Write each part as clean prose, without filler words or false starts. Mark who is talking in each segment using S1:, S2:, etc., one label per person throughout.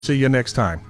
S1: See you next time.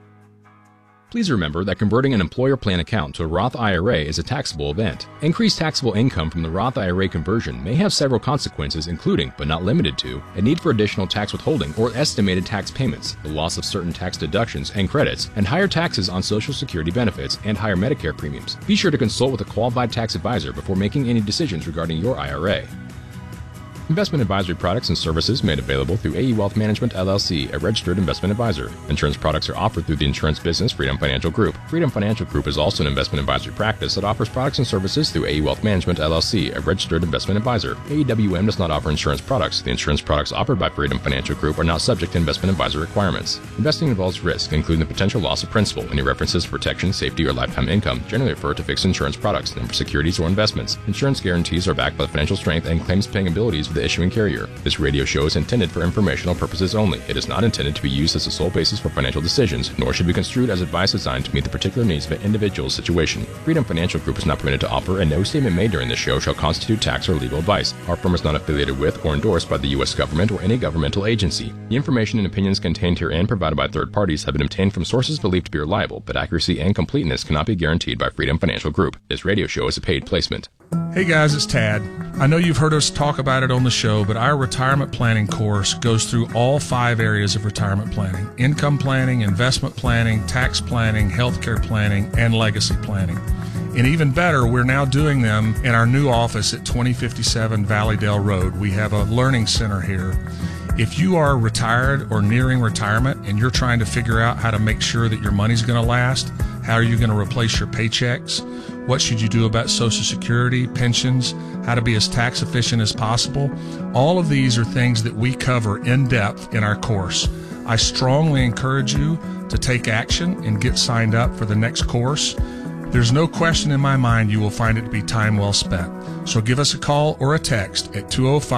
S2: Please remember that converting an employer plan account to a Roth IRA is a taxable event. Increased taxable income from the Roth IRA conversion may have several consequences, including, but not limited to, a need for additional tax withholding or estimated tax payments, the loss of certain tax deductions and credits, and higher taxes on Social Security benefits and higher Medicare premiums. Be sure to consult with a qualified tax advisor before making any decisions regarding your IRA. Investment advisory products and services made available through AE Wealth Management, LLC, a registered investment advisor. Insurance products are offered through the insurance business Freedom Financial Group. Freedom Financial Group is also an investment advisory practice that offers products and services through AE Wealth Management, LLC, a registered investment advisor. AEWM does not offer insurance products. The insurance products offered by Freedom Financial Group are not subject to investment advisor requirements. Investing involves risk, including the potential loss of principal. Any references to protection, safety, or lifetime income generally refer to fixed insurance products, never securities or investments. Insurance guarantees are backed by the financial strength and claims-paying abilities of the issuing carrier. This radio show is intended for informational purposes only. It is not intended to be used as the sole basis for financial decisions, nor should be construed as advice designed to meet the particular needs of an individual's situation. Freedom Financial Group is not permitted to offer, and no statement made during this show shall constitute tax or legal advice. Our firm is not affiliated with or endorsed by the U.S. government or any governmental agency. The information and opinions contained herein provided by third parties have been obtained from sources believed to be reliable, but accuracy and completeness cannot be guaranteed by Freedom Financial Group. This radio show is a paid placement.
S1: Hey guys, it's Tad. I know you've heard us talk about it on the show, but our retirement planning course goes through all 5 areas of retirement planning: income planning, investment planning, tax planning, healthcare planning, and legacy planning. And even better, we're now doing them in our new office at 2057 Valleydale Road. We have a learning center here. If you are retired or nearing retirement and you're trying to figure out how to make sure that your money's going to last, how are you going to replace your paychecks, what should you do about Social Security, pensions, how to be as tax efficient as possible, all of these are things that we cover in depth in our course. I strongly encourage you to take action and get signed up for the next course. There's no question in my mind you will find it to be time well spent. So give us a call or a text at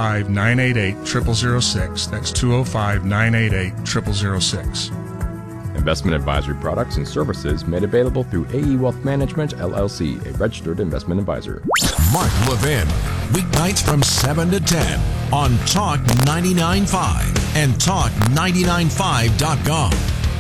S1: 205-988-0006. That's 205-988-0006.
S2: Investment advisory products and services made available through AE Wealth Management, LLC, a registered investment advisor.
S3: Mark Levin, weeknights from 7 to 10 on Talk 99.5 and Talk995.com.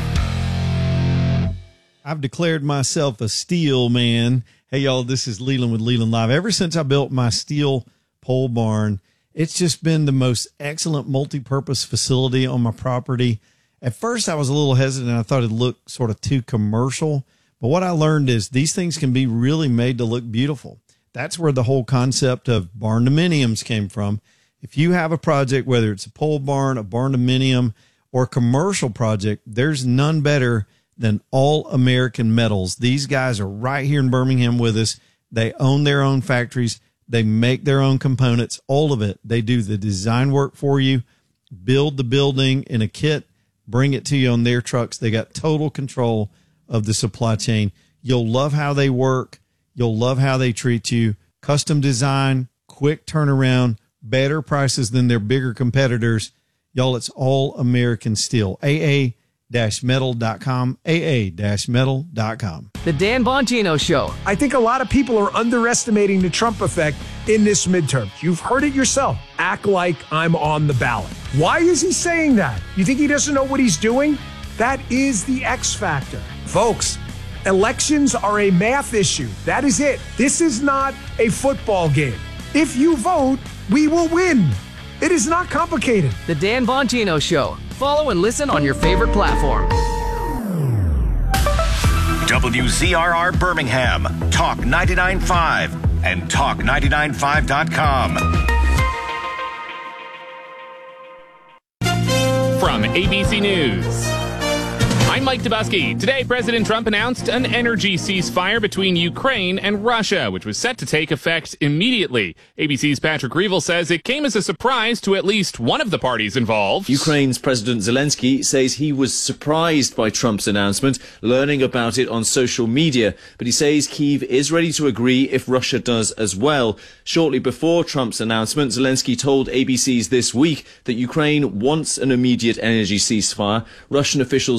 S4: I've declared myself a steel man. Hey, y'all, this is Leland with Leland Live. Ever since I built my steel pole barn, it's just been the most excellent multi-purpose facility on my property. At first, I was a little hesitant. I thought it looked sort of too commercial. But what I learned is these things can be really made to look beautiful. That's where the whole concept of barn-dominiums came from. If you have a project, whether it's a pole barn, a barn-dominium, or a commercial project, there's none better than All American Metals. These guys are right here in Birmingham with us. They own their own factories. They make their own components, all of it. They do the design work for you, build the building in a kit, bring it to you on their trucks. They got total control of the supply chain. You'll love how they work. You'll love how they treat you. Custom design, quick turnaround, better prices than their bigger competitors. Y'all, it's All American Steel. AA-metal.com, AA-metal.com.
S5: The Dan Bongino Show.
S6: I think a lot of people are underestimating the Trump effect in this midterm. You've heard it yourself. Act like I'm on the ballot. Why is he saying that? You think he doesn't know what he's doing? That is the X factor. Folks, elections are a math issue. That is it. This is not a football game. If you vote, we will win. It is not complicated.
S5: The Dan Bongino Show. Follow and listen on your favorite platform.
S7: WZRR Birmingham, Talk 99.5 and Talk995.com.
S8: From ABC News, I'm Mike Dubusky. Today, President Trump announced an energy ceasefire between Ukraine and Russia, which was set to take effect immediately. ABC's Patrick Reevell says it came as a surprise to at least one of the parties involved.
S9: Ukraine's President Zelensky says he was surprised by Trump's announcement, learning about it on social media. But he says Kyiv is ready to agree if Russia does as well. Shortly before Trump's announcement, Zelensky told ABC's This Week that Ukraine wants an immediate energy ceasefire. Russian officials, meanwhile,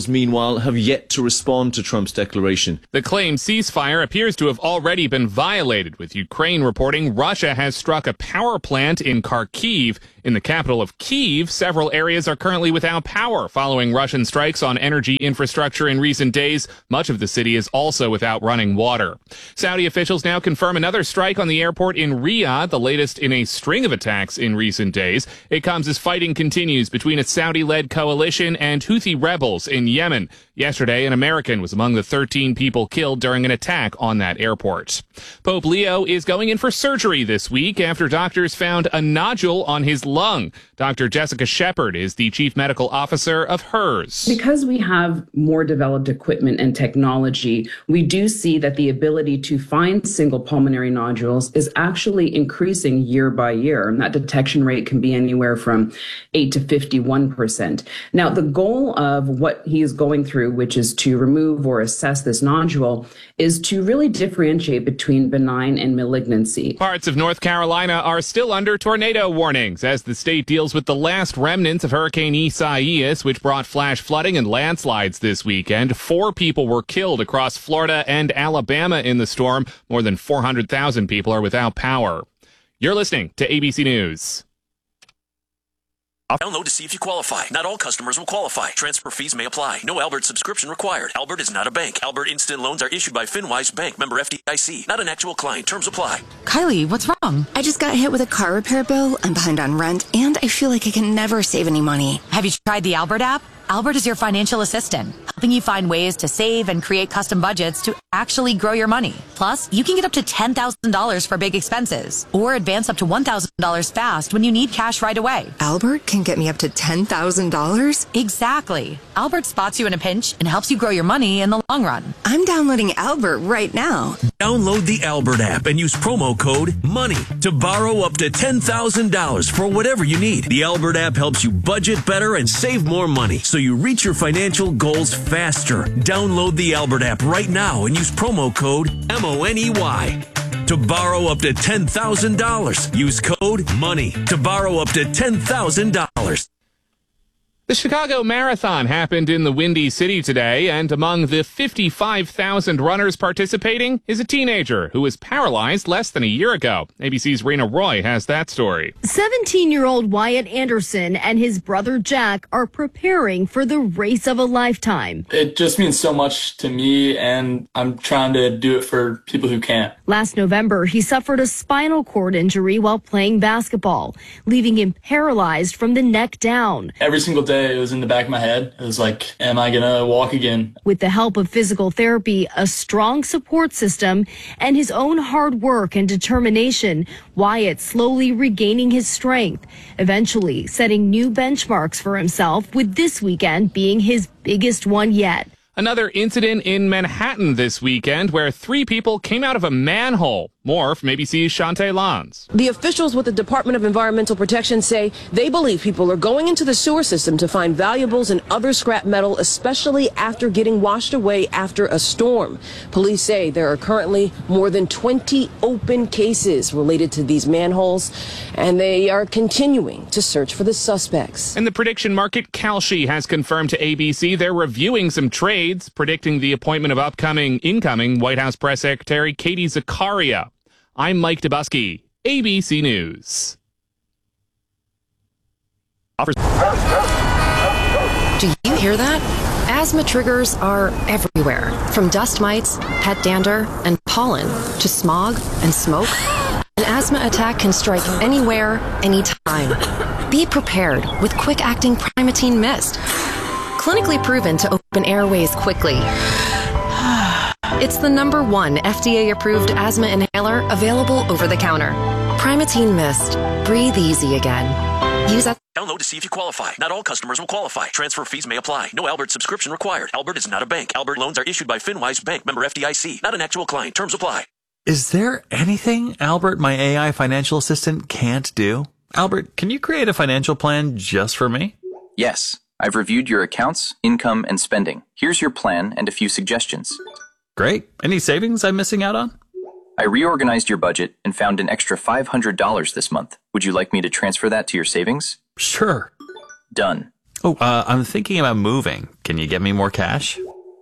S9: Israel have yet to respond to Trump's declaration.
S8: The claimed ceasefire appears to have already been violated, with Ukraine reporting Russia has struck a power plant in Kharkiv. In the capital of Kyiv, several areas are currently without power following Russian strikes on energy infrastructure in recent days. Much of the city is also without running water. Saudi officials now confirm another strike on the airport in Riyadh, the latest in a string of attacks in recent days. It comes as fighting continues between a Saudi-led coalition and Houthi rebels in Yemen. Yesterday, an American was among the 13 people killed during an attack on that airport. Pope Leo is going in for surgery this week after doctors found a nodule on his lung. Dr. Jessica Shepard is the chief medical officer of HERS.
S10: Because we have more developed equipment and technology, we do see that the ability to find single pulmonary nodules is actually increasing year by year. And that detection rate can be anywhere from 8 to 51%. Now, the goal of what he is going through, which is to remove or assess this nodule, is to really differentiate between benign and malignancy.
S8: Parts of North Carolina are still under tornado warnings as the state deals with the last remnants of Hurricane Isaias, which brought flash flooding and landslides this weekend. 4 people were killed across Florida and Alabama in the storm. More than 400,000 people are without power. You're listening to ABC News.
S11: Download to see if you qualify. Not all customers will qualify. Transfer fees may apply. No Albert subscription required. Albert is not a bank. Albert Instant Loans are issued by FinWise Bank, member FDIC. Not an actual client. Terms apply.
S12: Kylie, what's wrong? I just got hit with a car repair bill. I'm behind on rent, and I feel like I can never save any money.
S13: Have you tried the Albert app? Albert is your financial assistant, helping you find ways to save and create custom budgets to actually grow your money. Plus, you can get up to $10,000 for big expenses or advance up to $1,000 fast when you need cash right away.
S12: Albert can get me up to $10,000?
S13: Exactly. Albert spots you in a pinch and helps you grow your money in the long run.
S12: I'm downloading Albert right now.
S14: Download the Albert app and use promo code MONEY to borrow up to $10,000 for whatever you need. The Albert app helps you budget better and save more money, so you reach your financial goals faster. Download the Albert app right now and use promo code MONEY to borrow up to $10,000. Use code MONEY to borrow up to $10,000.
S8: The Chicago Marathon happened in the Windy City today, and among the 55,000 runners participating is a teenager who was paralyzed less than a year ago. ABC's Rena Roy has that story.
S15: 17-year-old Wyatt Anderson and his brother Jack are preparing for the race of a lifetime.
S16: It just means so much to me, and I'm trying to do it for people who can't.
S15: Last November, he suffered a spinal cord injury while playing basketball, leaving him paralyzed from the neck down.
S16: Every single day, it was in the back of my head. It was like, am I gonna walk again?
S15: With the help of physical therapy, a strong support system, and his own hard work and determination, Wyatt slowly regaining his strength, eventually setting new benchmarks for himself, with this weekend being his biggest one yet.
S8: Another incident in Manhattan this weekend where 3 people came out of a manhole. More from ABC's Shantae Lons.
S17: The officials with the Department of Environmental Protection say they believe people are going into the sewer system to find valuables and other scrap metal, especially after getting washed away after a storm. Police say there are currently more than 20 open cases related to these manholes, and they are continuing to search for the suspects.
S8: And the prediction market, Kalshi, has confirmed to ABC they're reviewing some trades, predicting the appointment of incoming White House Press Secretary Katie Zakaria. I'm Mike Dubusky, ABC News.
S18: Do you hear that? Asthma triggers are everywhere, from dust mites, pet dander, and pollen, to smog and smoke. An asthma attack can strike anywhere, anytime. Be prepared with quick-acting Primatene Mist. Clinically proven to open airways quickly. It's the #1 FDA-approved asthma inhaler available over the counter. Primatene Mist. Breathe easy again. Use that.
S11: Download to see if you qualify. Not all customers will qualify. Transfer fees may apply. No Albert subscription required. Albert is not a bank. Albert loans are issued by FinWise Bank, member FDIC. Not an actual client. Terms apply.
S19: Is there anything Albert, my AI financial assistant, can't do? Albert, can you create a financial plan just for me?
S20: Yes. I've reviewed your accounts, income, and spending. Here's your plan and a few suggestions.
S19: Great. Any savings I'm missing out on?
S20: I reorganized your budget and found an extra $500 this month. Would you like me to transfer that to your savings?
S19: Sure.
S20: Done.
S19: Oh, I'm thinking about moving. Can you get me more cash?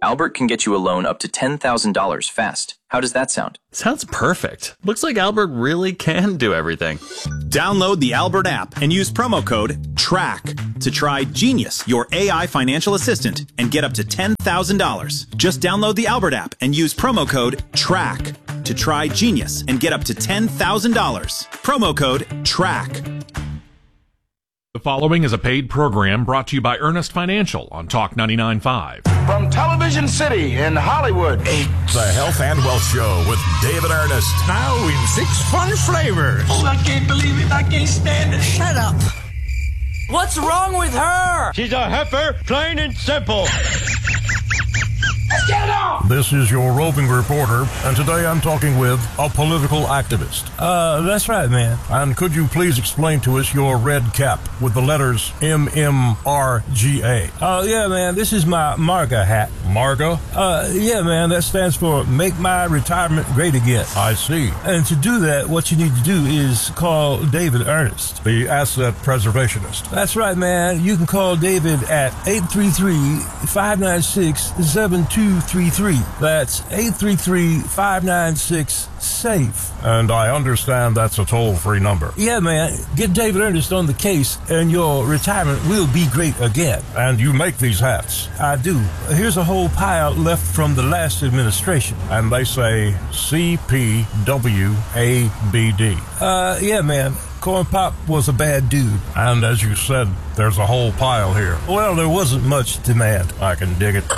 S20: Albert can get you a loan up to $10,000 fast. How does that sound?
S19: Sounds perfect. Looks like Albert really can do everything.
S21: Download the Albert app and use promo code TRACK to try Genius, your AI financial assistant, and get up to $10,000. Just download the Albert app and use promo code TRACK to try Genius and get up to $10,000. Promo code TRACK.
S22: The following is a paid program brought to you by Earnest Financial on Talk 99.5.
S23: From Television City in Hollywood,
S3: it's the Health and Wealth Show with David Ernest.
S23: Now in 6 fun flavors.
S24: Oh, I can't believe it. I can't stand it. Shut up. What's wrong with her?
S23: She's a heifer, plain and simple. Let's get it on!
S25: This is your roving reporter, and today I'm talking with a political activist.
S26: That's right, man.
S25: And could you please explain to us your red cap with the letters MMRGA?
S26: Oh, yeah, man. This is my MARGA hat.
S25: MARGA?
S26: Yeah, man. That stands for Make My Retirement Great Again.
S25: I see.
S26: And to do that, what you need to do is call David Ernest,
S25: the asset preservationist.
S26: That's right, man. You can call David at 833-596-7233. That's 833-596-SAFE.
S25: And I understand that's a toll-free number.
S26: Yeah, man. Get David Ernest on the case, and your retirement will be great again.
S25: And you make these hats?
S26: I do. Here's a whole pile left from the last administration.
S25: And they say CPWABD.
S26: Yeah, man. Corn Pop was a bad dude.
S25: And as you said, there's a whole pile here.
S26: Well, there wasn't much demand.
S25: I can dig it.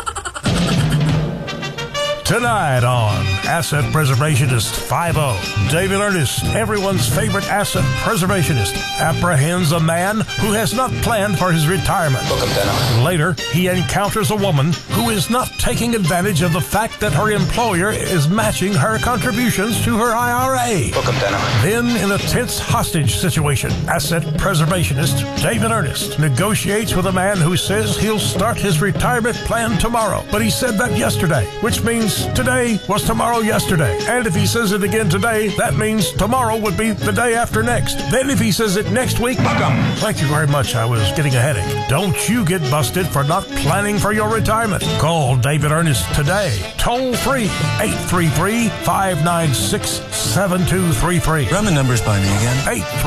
S25: Tonight on Asset Preservationist 5-0, David Ernest, everyone's favorite asset preservationist, apprehends a man who has not planned for his retirement. Later, he encounters a woman who is not taking advantage of the fact that her employer is matching her contributions to her IRA. Then, in a tense hostage situation, asset preservationist David Ernest negotiates with a man who says he'll start his retirement plan tomorrow. But he said that yesterday, which means today was tomorrow yesterday. And if he says it again today, that means tomorrow would be the day after next. Then if he says it next week, thank you very much, I was getting a headache. Don't you get busted for not planning for your retirement. Call David Ernest today. Toll free, 833-596-7233.
S26: Run the numbers by me again.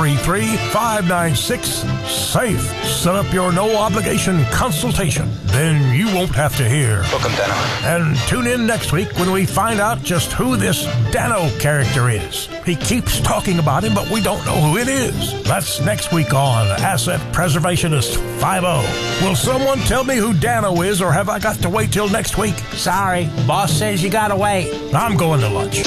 S25: 833-596-SAFE. Set up your no obligation consultation. Then you won't have to hear. And tune in next week when we find out just who this Dano character is. He keeps talking about him, but we don't know who it is. That's next week on Asset Preservationist 5-0. Will someone tell me who Dano is, or have I got to wait till next week?
S26: Sorry, boss says you gotta wait.
S25: I'm going to lunch.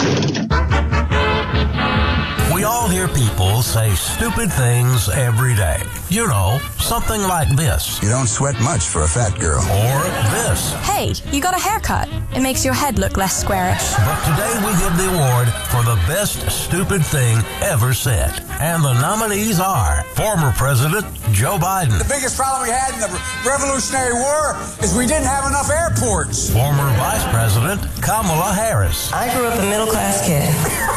S3: We all hear people say stupid things every day. You know, something like this.
S27: You don't sweat much for a fat girl.
S3: Or this.
S28: Hey, you got a haircut. It makes your head look less squarish.
S3: But today we give the award for the best stupid thing ever said. And the nominees are former President Joe Biden.
S27: The biggest problem we had in the Revolutionary War is we didn't have enough airports.
S3: Former Vice President Kamala Harris.
S28: I grew up a middle-class kid.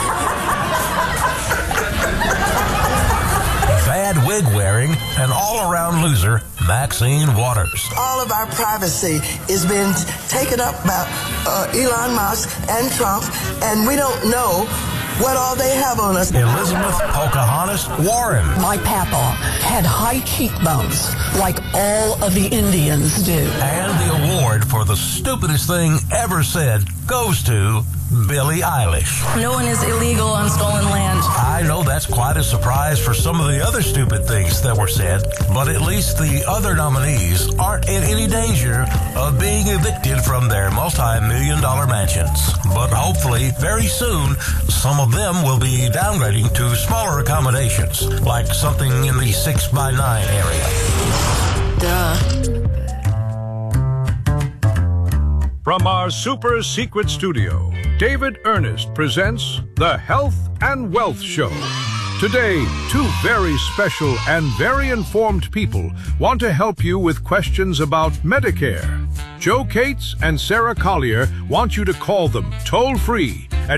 S3: Bad wig-wearing and all-around loser Maxine Waters.
S29: All of our privacy is being taken up by Elon Musk and Trump, and we don't know what all they have on us.
S3: Elizabeth Pocahontas Warren.
S30: My papa had high cheekbones like all of the Indians do.
S3: And the award for the stupidest thing ever said goes to Billie Eilish.
S28: No one is illegal on stolen land.
S3: I know that's quite a surprise for some of the other stupid things that were said, but at least the other nominees aren't in any danger of being evicted from their multi-million-dollar mansions. But hopefully, very soon, some of them will be downgrading to smaller accommodations, like something in the 6x9 area.
S28: Duh.
S6: From our super secret studio, David Ernest presents the Health and Wealth Show. Today, two very special and very informed people want to help you with questions about Medicare. Joe Cates and Sarah Collier want you to call them toll-free at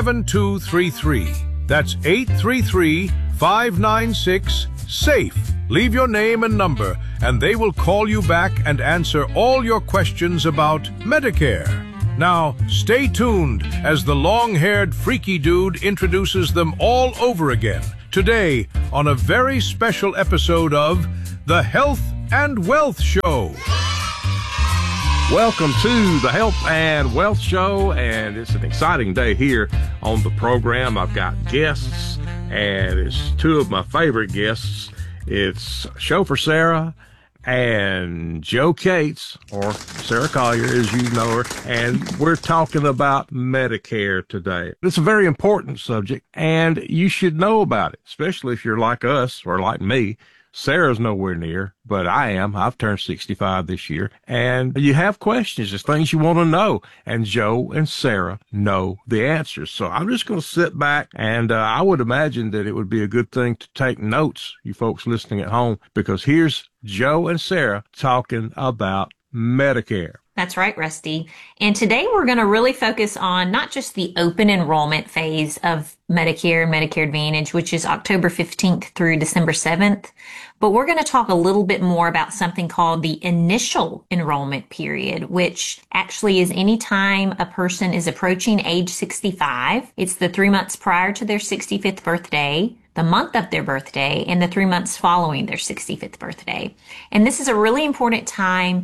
S6: 833-596-7233. That's 833-596-SAFE.
S1: Leave your name and number, and they will call you back and answer all your questions about Medicare. Now, stay tuned as the long-haired freaky dude introduces them all over again, today on a very special episode of The Health and Wealth Show.
S2: Welcome to the Health and Wealth Show, and it's an exciting day here on the program. I've got guests, and it's two of my favorite guests. It's Chauffeur Sarah and Joe Cates, or Sarah Collier, as you know her, and we're talking about Medicare today. It's a very important subject, and you should know about it, especially if you're like us or like me. Sarah's nowhere near, but I am. I've turned 65 this year, and you have questions. There's things you want to know, and Joe and Sarah know the answers. So I'm just going to sit back, and I would imagine that it would be a good thing to take notes, you folks listening at home, because here's Joe and Sarah talking about Medicare.
S4: That's right, Rusty. And today we're going to really focus on not just the open enrollment phase of Medicare and Medicare Advantage, which is October 15th through December 7th, but we're going to talk a little bit more about something called the initial enrollment period, which actually is any time a person is approaching age 65. It's the 3 months prior to their 65th birthday, the month of their birthday, and the 3 months following their 65th birthday. And this is a really important time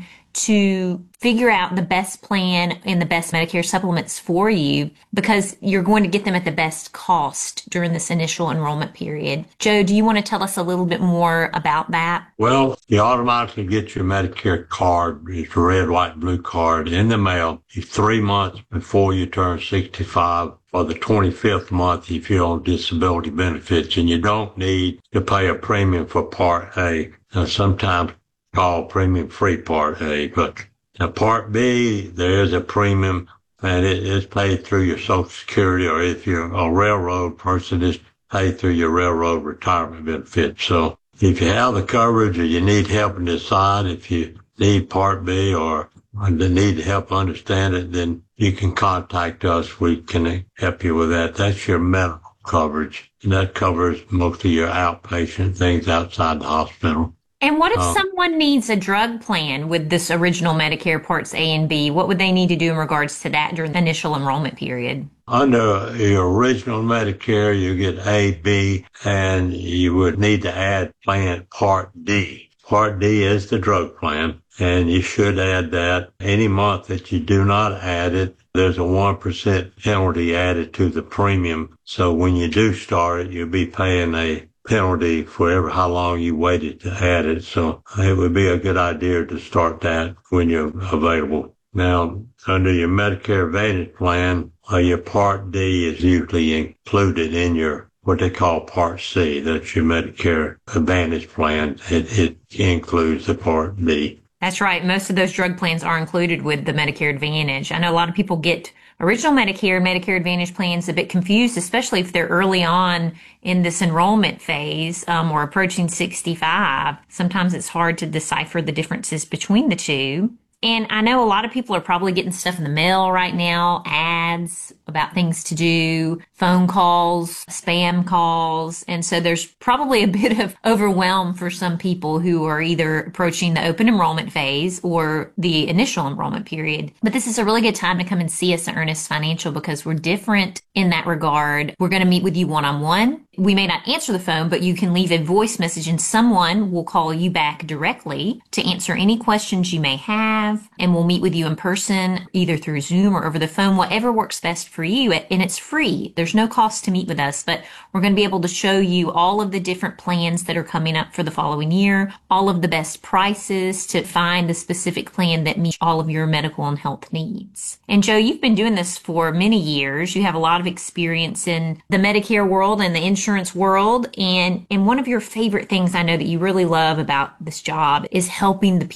S4: to figure out the best plan and the best Medicare supplements for you, because you're going to get them at the best cost during this initial enrollment period. Joe, do you want to tell us a little bit more about that?
S5: Well, you automatically get your Medicare card, it's a red, white, and blue card, in the mail 3 months before you turn 65. For the 25th month if you're on disability benefits, and you don't need to pay a premium for Part A. Now, sometimes called premium-free Part A, but now Part B, there is a premium, and it is paid through your Social Security, or if you're a railroad person, it's paid through your railroad retirement benefit. So if you have the coverage or you need help and decide if you need Part B or need help understand it, then you can contact us. We can help you with that. That's your medical coverage, and that covers most of your outpatient things outside the hospital.
S4: And what if someone needs a drug plan with this original Medicare Parts A and B? What would they need to do in regards to that during the initial enrollment period?
S5: Under your original Medicare, you get A, B, and you would need to add Plan Part D. Part D is the drug plan, and you should add that. Any month that you do not add it, there's a 1% penalty added to the premium. So when you do start it, you'll be paying a penalty for how long you waited to add it. So it would be a good idea to start that when you're available. Now, under your Medicare Advantage plan, your Part D is usually included in your what they call Part C. That's your Medicare Advantage plan. It includes the Part B.
S4: That's right. Most of those drug plans are included with the Medicare Advantage. I know a lot of people get original Medicare, Medicare Advantage plans a bit confused, especially if they're early on in this enrollment phase or approaching 65. Sometimes it's hard to decipher the differences between the two. And I know a lot of people are probably getting stuff in the mail right now, ads about things to do, phone calls, spam calls. And so there's probably a bit of overwhelm for some people who are either approaching the open enrollment phase or the initial enrollment period. But this is a really good time to come and see us at Earnest Financial because we're different in that regard. We're going to meet with you one-on-one. We may not answer the phone, but you can leave a voice message and someone will call you back directly to answer any questions you may have. And we'll meet with you in person, either through Zoom or over the phone, whatever works best for you. And it's free. There's no cost to meet with us, but we're going to be able to show you all of the different plans that are coming up for the following year, all of the best prices to find the specific plan that meets all of your medical and health needs. And Joe, you've been doing this for many years. You have a lot of experience in the Medicare world and the insurance world. And one of your favorite things I know that you really love about this job is helping the people.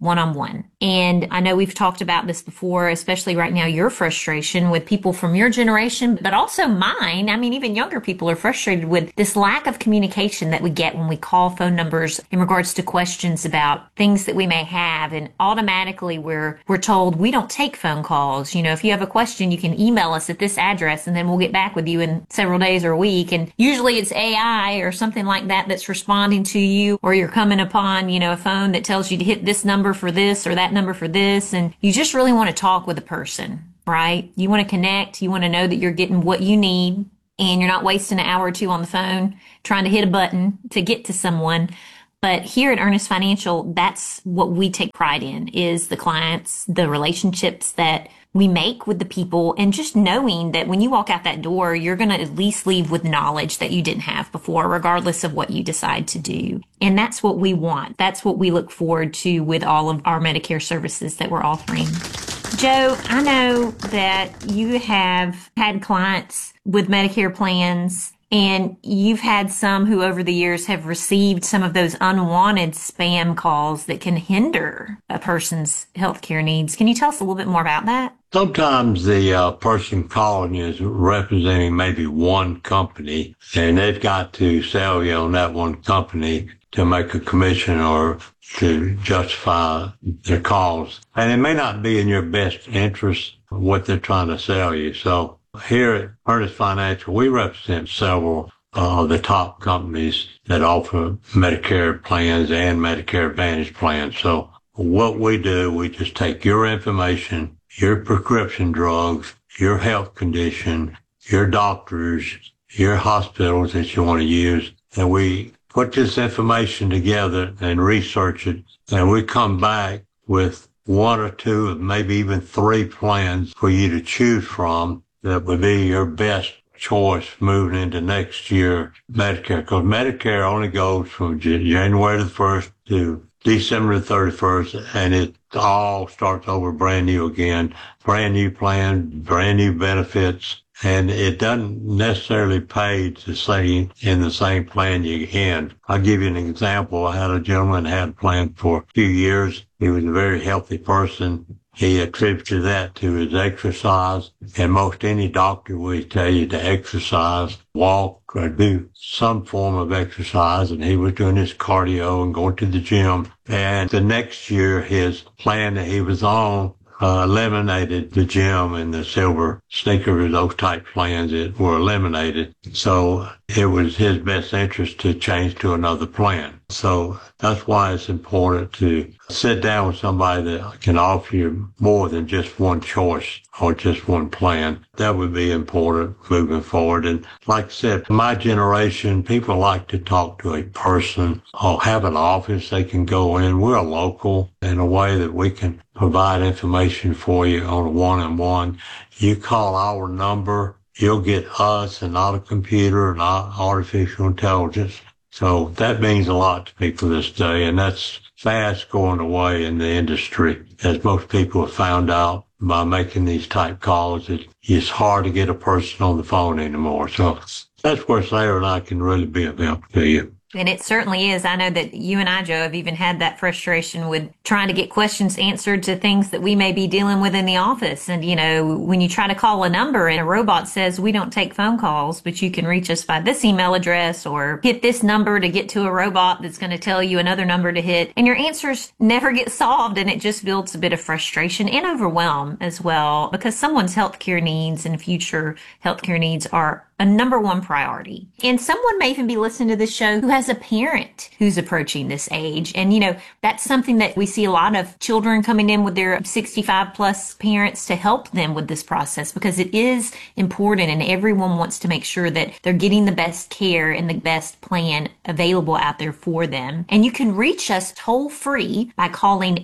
S4: one-on-one. And I know we've talked about this before, especially right now, your frustration with people from your generation, but also mine. I mean, even younger people are frustrated with this lack of communication that we get when we call phone numbers in regards to questions about things that we may have. And automatically we're told we don't take phone calls. You know, if you have a question, you can email us at this address and then we'll get back with you in several days or a week. And usually it's AI or something like that that's responding to you, or you're coming upon, you know, a phone that tells you to hit this number for this or that number for this. And you just really want to talk with a person, right? You want to connect. You want to know that you're getting what you need and you're not wasting an hour or two on the phone trying to hit a button to get to someone. But here at Earnest Financial, that's what we take pride in, is the clients, the relationships that we make with the people, and just knowing that when you walk out that door, you're going to at least leave with knowledge that you didn't have before, regardless of what you decide to do. And that's what we want. That's what we look forward to with all of our Medicare services that we're offering. Joe, I know that you have had clients with Medicare plans, and you've had some who over the years have received some of those unwanted spam calls that can hinder a person's healthcare needs. Can you tell us a little bit more about that?
S5: Sometimes the person calling is representing maybe one company, and they've got to sell you on that one company to make a commission or to justify their calls. And it may not be in your best interest what they're trying to sell you. So here at Earnest Financial, we represent several of the top companies that offer Medicare plans and Medicare Advantage plans. So what we do, we just take your information, your prescription drugs, your health condition, your doctors, your hospitals that you want to use, and we put this information together and research it, and we come back with one or two, maybe even 3 plans for you to choose from that would be your best choice moving into next year Medicare. Because Medicare only goes from January the 1st to December the 31st, and it all starts over brand new again. Brand new plan, brand new benefits, and it doesn't necessarily pay to say in the same plan you end. I'll give you an example. I had a gentleman had a plan for a few years. He was a very healthy person. He attributed that to his exercise, and most any doctor will tell you to exercise, walk, or do some form of exercise, and he was doing his cardio and going to the gym. And the next year, his plan that he was on eliminated the gym and the silver sneakers, those type plans that were eliminated. So it was his best interest to change to another plan. So that's why it's important to sit down with somebody that can offer you more than just one choice or just one plan. That would be important moving forward. And like I said, my generation, people like to talk to a person or have an office they can go in. We're local in a way that we can provide information for you on a one-on-one. You call our number, you'll get us and not a computer, not artificial intelligence. So that means a lot to people this day, and that's fast going away in the industry, as most people have found out by making these type calls. It's hard to get a person on the phone anymore. So that's where Sarah and I can really be of help to you.
S4: And it certainly is. I know that you and I, Joe, have even had that frustration with trying to get questions answered to things that we may be dealing with in the office. And, you know, when you try to call a number and a robot says we don't take phone calls, but you can reach us by this email address or hit this number to get to a robot that's going to tell you another number to hit, and your answers never get solved, and it just builds a bit of frustration and overwhelm as well, because someone's healthcare needs and future healthcare needs are a number one priority. And someone may even be listening to this show who has a parent who's approaching this age. And, you know, that's something that we see a lot of children coming in with their 65 plus parents to help them with this process, because it is important and everyone wants to make sure that they're getting the best care and the best plan available out there for them. And you can reach us toll free by calling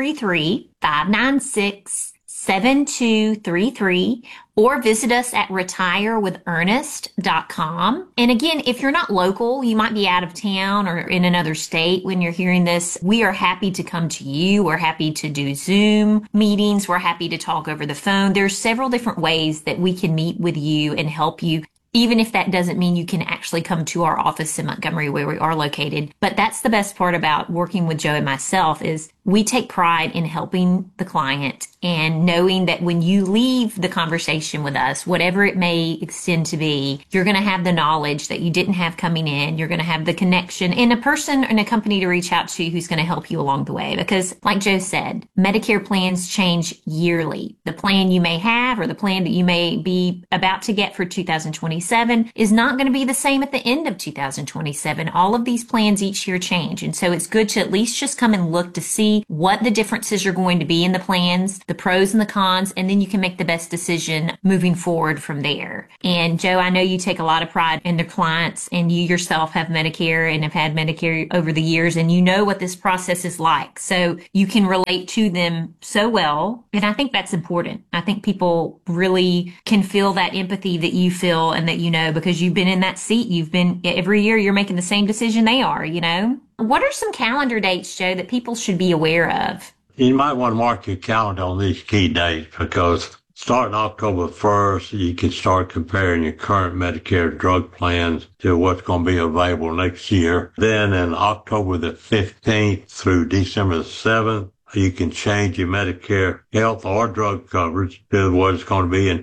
S4: 833-596-7233 or visit us at retirewithernest.com. And again, if you're not local, you might be out of town or in another state when you're hearing this, we are happy to come to you. We're happy to do Zoom meetings. We're happy to talk over the phone. There's several different ways that we can meet with you and help you, even if that doesn't mean you can actually come to our office in Montgomery where we are located. But that's the best part about working with Joe and myself, is we take pride in helping the client and knowing that when you leave the conversation with us, whatever it may extend to be, you're going to have the knowledge that you didn't have coming in. You're going to have the connection and a person and a company to reach out to who's going to help you along the way. Because like Joe said, Medicare plans change yearly. The plan you may have or the plan that you may be about to get for 2027 is not going to be the same at the end of 2027. All of these plans each year change. And so it's good to at least just come and look to see what the differences are going to be in the plans, the pros and the cons, and then you can make the best decision moving forward from there. And Joe, I know you take a lot of pride in their clients, and you yourself have Medicare and have had Medicare over the years, and you know what this process is like. So you can relate to them so well. And I think that's important. I think people really can feel that empathy that you feel and that you know, because you've been in that seat. You've been, every year you're making the same decision they are, you know? What are some calendar dates, Joe, that people should be aware of?
S5: You might want to mark your calendar on these key dates, because starting October 1st, you can start comparing your current Medicare drug plans to what's going to be available next year. Then in October the 15th through December the 7th, you can change your Medicare health or drug coverage to what it's going to be in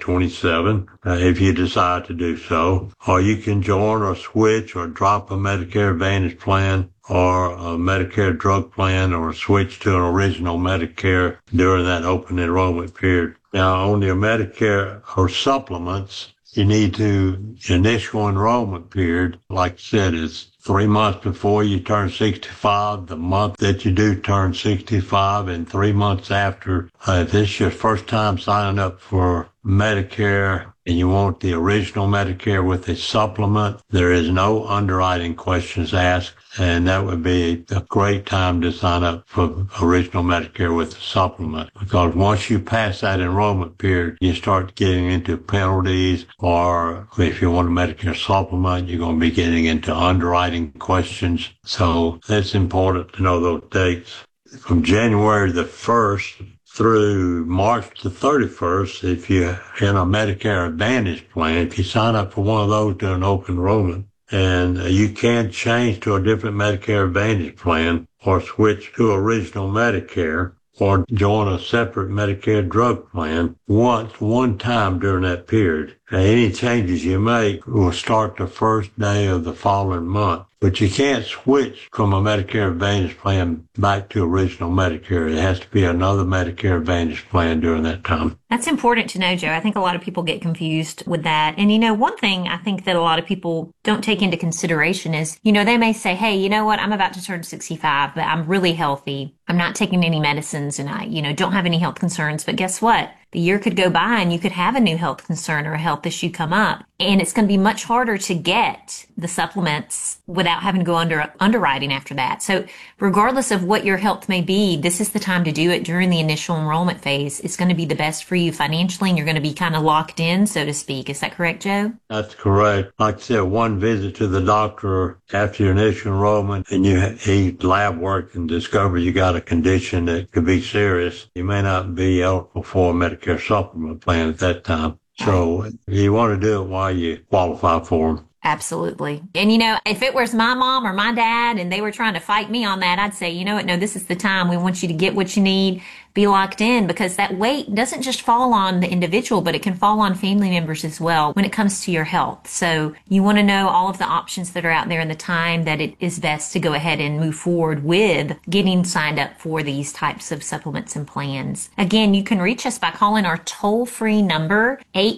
S5: 2027, if you decide to do so. Or you can join or switch or drop a Medicare Advantage plan or a Medicare drug plan, or switch to an original Medicare during that open enrollment period. Now, on your Medicare or supplements, you need to, initial enrollment period, like I said, is 3 months before you turn 65, the month that you do turn 65, and 3 months after. If this is your first time signing up for Medicare and you want the original Medicare with a supplement, there is no underwriting questions asked, and that would be a great time to sign up for original Medicare with a supplement. Because once you pass that enrollment period, you start getting into penalties, or if you want a Medicare supplement, you're going to be getting into underwriting questions. So it's important to know those dates. From January the 1st through March the 31st, if you're in a Medicare Advantage plan, if you sign up for one of those during open enrollment, and you can change to a different Medicare Advantage plan or switch to original Medicare or join a separate Medicare drug plan one time during that period. Any changes you make will start the first day of the following month. But you can't switch from a Medicare Advantage plan back to original Medicare. It has to be another Medicare Advantage plan during that time.
S4: That's important to know, Joe. I think a lot of people get confused with that. And, you know, one thing I think that a lot of people don't take into consideration is, you know, they may say, hey, you know what, I'm about to turn 65, but I'm really healthy. I'm not taking any medicines and I, you know, don't have any health concerns. But guess what? The year could go by and you could have a new health concern or a health issue come up. And it's going to be much harder to get the supplements without having to go under underwriting after that. So regardless of what your health may be, this is the time to do it during the initial enrollment phase. It's going to be the best for you financially, and you're going to be kind of locked in, so to speak. Is that correct, Joe?
S5: That's correct. Like I said, one visit to the doctor after your initial enrollment and he lab work and discover you got a condition that could be serious, you may not be eligible for a Medicare supplement plan at that time. So you want to do it while you qualify for them.
S4: Absolutely. And, you know, if it was my mom or my dad and they were trying to fight me on that, I'd say, you know what, no, this is the time. We want you to get what you need, be locked in, because that weight doesn't just fall on the individual, but it can fall on family members as well when it comes to your health. So you want to know all of the options that are out there and the time that it is best to go ahead and move forward with getting signed up for these types of supplements and plans. Again, you can reach us by calling our toll-free number,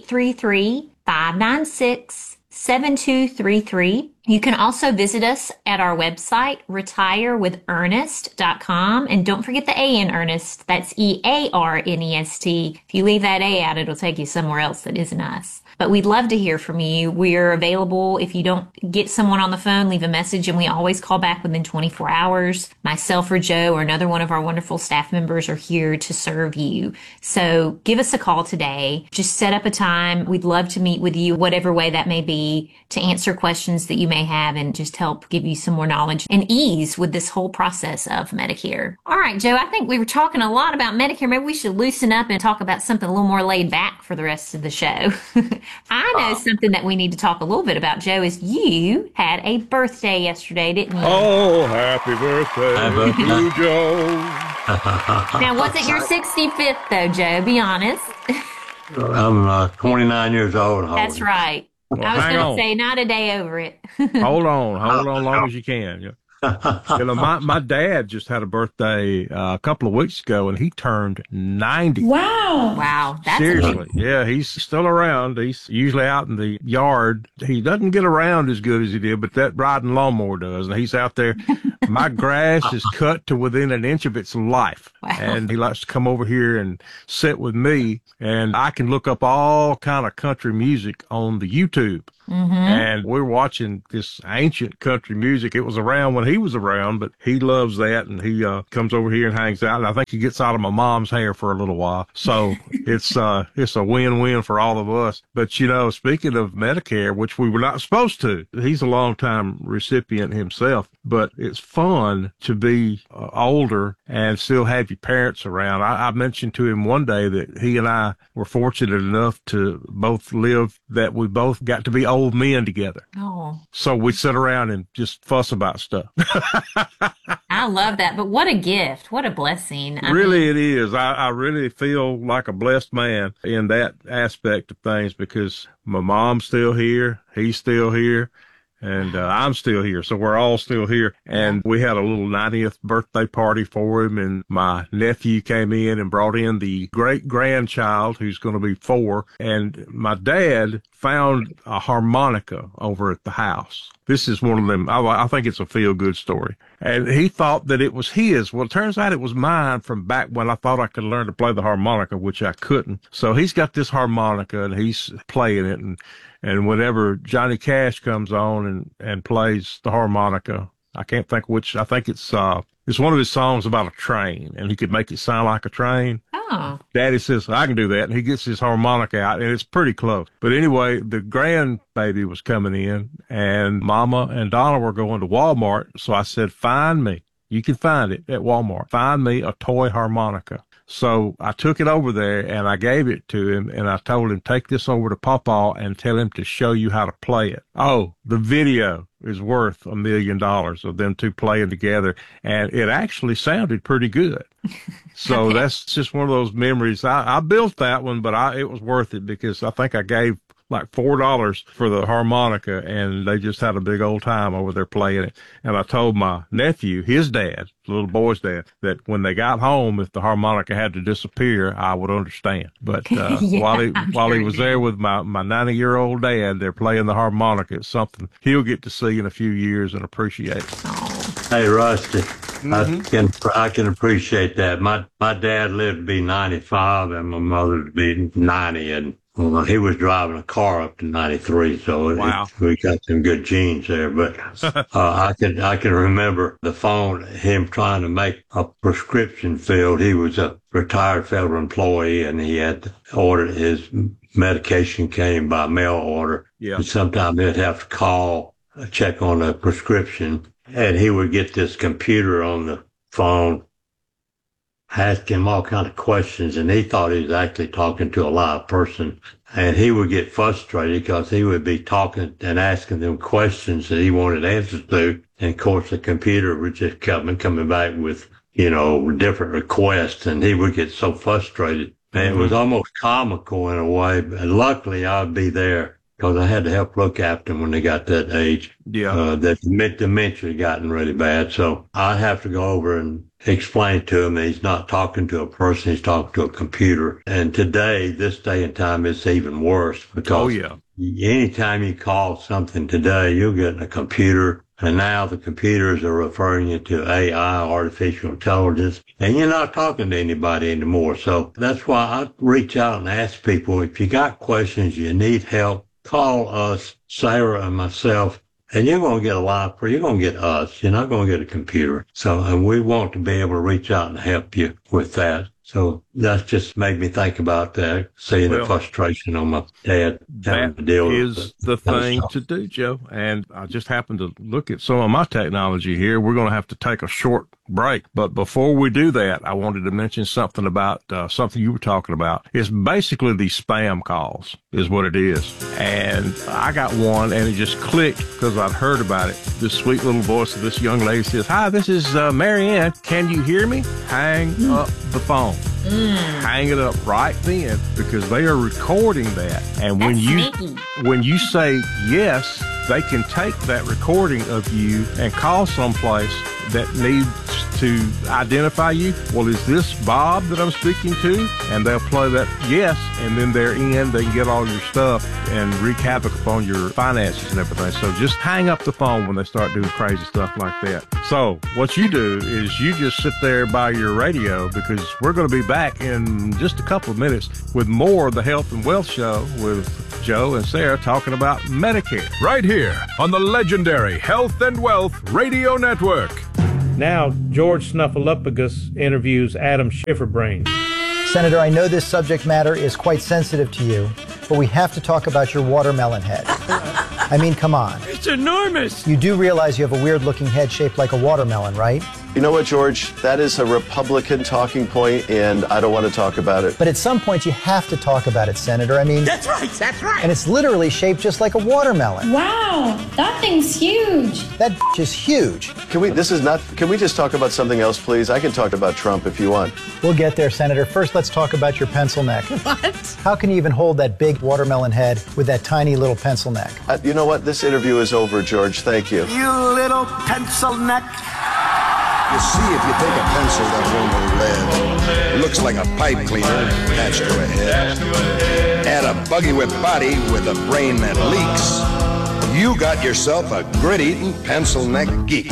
S4: 833-596-7233. You can also visit us at our website, retirewithernest.com. And don't forget the A in Ernest. That's EARNEST. If you leave that A out, it'll take you somewhere else that isn't us. But we'd love to hear from you. We're available. If you don't get someone on the phone, leave a message, and we always call back within 24 hours. Myself or Joe or another one of our wonderful staff members are here to serve you. So give us a call today. Just set up a time. We'd love to meet with you, whatever way that may be, to answer questions that you may may have and just help give you some more knowledge and ease with this whole process of Medicare. All right, Joe, I think we were talking a lot about Medicare. Maybe we should loosen up and talk about something a little more laid back for the rest of the show. I know something that we need to talk a little bit about, Joe, is you had a birthday yesterday, didn't you?
S2: Oh, happy birthday to Joe.
S4: Now, was it your 65th, though, Joe? Be honest.
S5: I'm 29 years old.
S4: That's right.
S2: Well,
S4: I was
S2: hang
S4: going
S2: on.
S4: to say, not a day over it.
S2: Hold on long as you can. Yeah. My dad just had a birthday a couple of weeks ago, and he turned 90.
S4: Wow. That's
S2: seriously.
S4: amazing.
S2: Yeah, he's still around. He's usually out in the yard. He doesn't get around as good as he did, but that riding lawnmower does. And he's out there. My grass is cut to within an inch of its life.
S4: Wow.
S2: And he likes to come over here and sit with me, and I can look up all kind of country music on the YouTube.
S4: Mm-hmm.
S2: And we're watching this ancient country music. It was around when he was around, but he loves that, and he comes over here and hangs out. And I think he gets out of my mom's hair for a little while. So it's a win-win for all of us. But, you know, speaking of Medicare, which we were not supposed to, he's a long-time recipient himself. But it's fun to be older and still have your parents around. I mentioned to him one day that he and I were fortunate enough to both live that we both got to be old men together.
S4: Oh.
S2: So we sit around and just fuss about stuff.
S4: I love that. But what a gift. What a blessing.
S2: Really, it is. I really feel like a blessed man in that aspect of things because my mom's still here. He's still here. And I'm still here, so we're all still here. And we had a little 90th birthday party for him, and my nephew came in and brought in the great-grandchild, who's going to be 4. And my dad found a harmonica over at the house. This is one of them. I think it's a feel-good story. And he thought that it was his. Well, it turns out it was mine from back when I thought I could learn to play the harmonica, which I couldn't. So he's got this harmonica, and he's playing it, and whenever Johnny Cash comes on and plays the harmonica, I can't think which. I think it's one of his songs about a train, and he could make it sound like a train.
S4: Oh.
S2: Daddy says, I can do that, and he gets his harmonica out, and it's pretty close. But anyway, the grandbaby was coming in, and Mama and Donna were going to Walmart, so I said, find me. You can find it at Walmart. Find me a toy harmonica. So I took it over there and I gave it to him and I told him, take this over to Pawpaw and tell him to show you how to play it. Oh, the video is worth $1 million of them two playing together. And it actually sounded pretty good. So that's just one of those memories. I built that one, but it was worth it because I think I gave like $4 for the harmonica, and they just had a big old time over there playing it. And I told my nephew, his dad, the little boy's dad, that when they got home, if the harmonica had to disappear, I would understand. But while he was there with my 90-year-old dad, they're playing the harmonica. It's something he'll get to see in a few years and appreciate.
S5: Hey, Rusty, I can appreciate that. My dad lived to be 95 and my mother to be 90, and well, he was driving a car up to 93, so
S2: wow.
S5: We got some good genes there. But I can remember the phone, him trying to make a prescription filled. He was a retired federal employee, and he had to order his medication came by mail order.
S2: Yeah.
S5: And sometimes he'd have to call, check on the prescription, and he would get this computer on the phone, ask him all kind of questions, and he thought he was actually talking to a live person. And he would get frustrated because he would be talking and asking them questions that he wanted answers to. And of course, the computer would just coming back with, different requests, and he would get so frustrated. And it was almost comical in a way. But luckily, I'd be there because I had to help look after them when they got that age.
S2: Yeah.
S5: That dementia had gotten really bad. So I'd have to go over and explain to him that he's not talking to a person, he's talking to a computer. And today, this day and time, it's even worse because anytime you call something today, you'll get in a computer. And now the computers are referring you to AI, artificial intelligence, and you're not talking to anybody anymore. So that's why I reach out and ask people, if you got questions, you need help, call us, Sarah and myself, and you're going to get you're going to get us. You're not going to get a computer. So, and we want to be able to reach out and help you with that. So that just made me think about that, seeing the frustration on my dad having to deal with
S2: is the thing to do, Joe. And I just happened to look at some of my technology here. We're going to have to take a short break. But before we do that, I wanted to mention something about something you were talking about. It's basically these spam calls is what it is. And I got one, and it just clicked because I'd heard about it. This sweet little voice of this young lady says, "Hi, this is Mary Ann. Can you hear me?" Hang up the phone. Hang it up right then, because they are recording that. And when you say yes, they can take that recording of you and call someplace that needs to identify you. Well, is this Bob that I'm speaking to? And they'll play that yes, and then they're in. They can get all your stuff and wreak havoc upon your finances and everything. So just hang up the phone when they start doing crazy stuff like that. So what you do is you just sit there by your radio, because we're going to be back in just a couple of minutes with more of the Health and Wealth Show with Joe and Sarah talking about Medicare.
S1: Right here on the legendary Health and Wealth Radio Network.
S7: Now, George Snuffleupagus interviews Adam Schifferbrain.
S8: Senator, I know this subject matter is quite sensitive to you, but we have to talk about your watermelon head. I mean, come on.
S23: It's enormous.
S8: You do realize you have a weird-looking head shaped like a watermelon, right?
S9: You know what, George? That is a Republican talking point, and I don't want to talk about it.
S8: But at some point, you have to talk about it, Senator. I mean...
S23: That's right, that's right.
S8: And it's literally shaped just like a watermelon.
S10: Wow, that thing's huge.
S8: That is huge.
S9: Can we just talk about something else, please? I can talk about Trump if you want.
S8: We'll get there, Senator. First, let's talk about your pencil neck.
S10: What?
S8: How can you even hold that big watermelon head with that tiny little pencil neck?
S9: You know what? This interview is over, George. Thank you.
S24: You little pencil neck.
S12: You see, if you take a pencil that's over lead, it looks like a pipe cleaner attached to a head. Add a buggy whip body with a brain that leaks. You got yourself a grit-eating pencil neck geek.